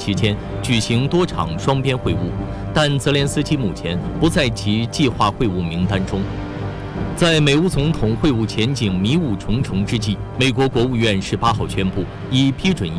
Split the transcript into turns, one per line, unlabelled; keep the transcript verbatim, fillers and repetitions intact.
期间举行多场双边会晤，但泽连斯基目前不在其计划会晤名单中。在美乌总统会晤前景迷雾重重之际，美国国务院十八号宣布，已批准